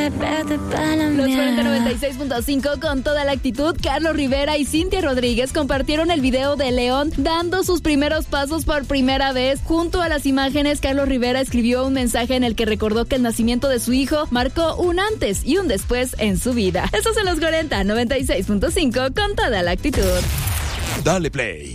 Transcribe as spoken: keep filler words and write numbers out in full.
Los cuarenta noventa y seis punto cinco con toda la actitud, Carlos Rivera y Cintia Rodríguez compartieron el video de León dando sus primeros pasos por primera vez. Junto a las imágenes, Carlos Rivera escribió un mensaje en el que recordó que el nacimiento de su hijo marcó un antes y un después en su vida. Estos son los cuarenta noventa y seis punto cinco con toda la actitud. Dale play